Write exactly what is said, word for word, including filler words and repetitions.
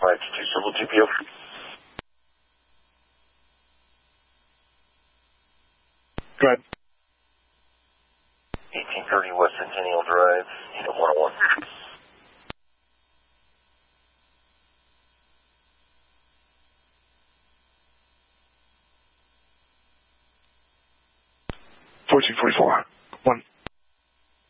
five two two Civil G P O. Go ahead. eighteen thirty West Centennial Drive, unit one oh one. fourteen forty-four. One.